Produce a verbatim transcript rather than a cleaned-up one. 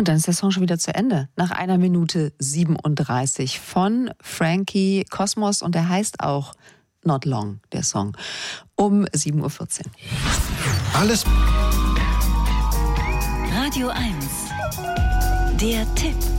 Und dann ist der Song schon wieder zu Ende. Nach einer Minute siebenunddreißig von Frankie Cosmos. Und der heißt auch Not Long, der Song. Um sieben Uhr vierzehn. Alles Radio eins. Der Tipp.